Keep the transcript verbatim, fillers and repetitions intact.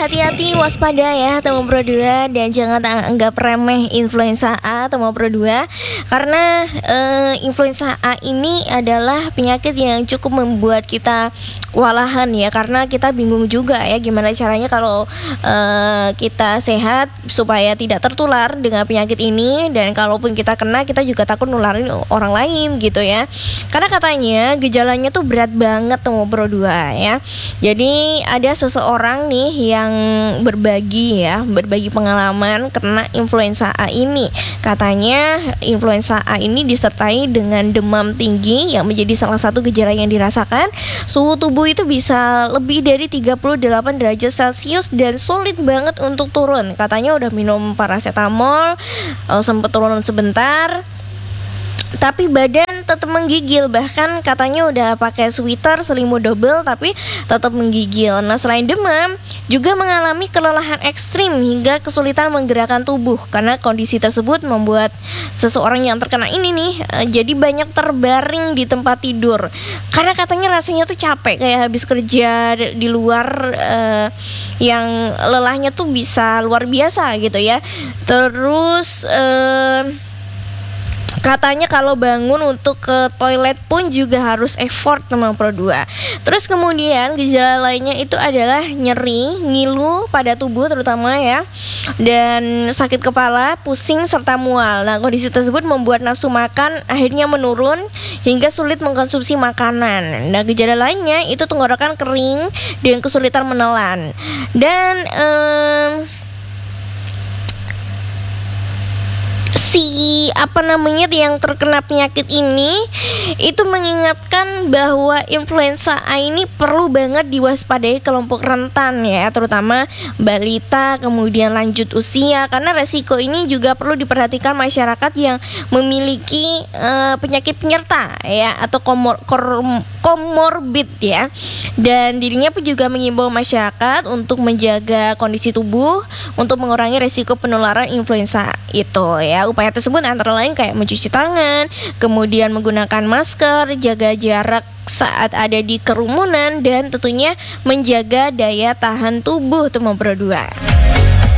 hati-hati, waspada ya teman Pro dua, dan jangan anggap remeh influenza A teman Pro dua, karena uh, influenza A ini adalah penyakit yang cukup membuat kita kewalahan ya, karena kita bingung juga ya gimana caranya kalau uh, kita sehat supaya tidak tertular dengan penyakit ini, dan kalaupun kita kena kita juga takut nularin orang lain gitu ya, karena katanya gejalanya tuh berat banget teman Pro dua ya. Jadi ada seseorang nih yang berbagi ya, berbagi pengalaman kena influenza A ini. Katanya influenza A ini disertai dengan demam tinggi yang menjadi salah satu gejala yang dirasakan. Suhu tubuh itu bisa lebih dari tiga puluh delapan derajat Celcius dan sulit banget untuk turun. Katanya udah minum paracetamol, sempat turun sebentar, tapi badan tetap menggigil. Bahkan katanya udah pakai sweater, selimut double, tapi tetap menggigil. Nah, selain demam, juga mengalami kelelahan ekstrim hingga kesulitan menggerakkan tubuh. Karena kondisi tersebut membuat seseorang yang terkena ini nih uh, jadi banyak terbaring di tempat tidur. Karena katanya rasanya tuh capek, kayak habis kerja di luar, uh, yang lelahnya tuh bisa luar biasa gitu ya. Terus uh, katanya kalau bangun untuk ke toilet pun juga harus effort teman Pro dua. Terus kemudian gejala lainnya itu adalah nyeri, ngilu pada tubuh terutama ya, dan sakit kepala, pusing, serta mual. Nah, kondisi tersebut membuat nafsu makan akhirnya menurun hingga sulit mengkonsumsi makanan. Nah, gejala lainnya itu tenggorokan kering dan kesulitan menelan. Dan um, si apa namanya yang terkena penyakit ini itu mengingatkan bahwa influenza A ini perlu banget diwaspadai kelompok rentan ya, terutama balita, kemudian lanjut usia, karena resiko ini juga perlu diperhatikan masyarakat yang memiliki uh, penyakit penyerta ya, atau komor, komorbid ya. Dan dirinya pun juga mengimbau masyarakat untuk menjaga kondisi tubuh untuk mengurangi resiko penularan influenza itu ya. Upaya tersebut antara lain kayak mencuci tangan, kemudian menggunakan masker, jaga jarak saat ada di kerumunan, dan tentunya menjaga daya tahan tubuh teman Pro dua.